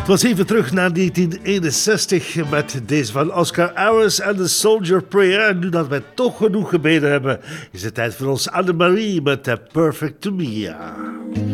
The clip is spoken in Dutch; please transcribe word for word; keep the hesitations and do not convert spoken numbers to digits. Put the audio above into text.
Het was even terug naar negentien eenenzestig met deze van Oscar Arias en The Soldier Prayer. En nu dat wij toch genoeg gebeden hebben, is het tijd voor ons Annemarie met The Perfect To Me.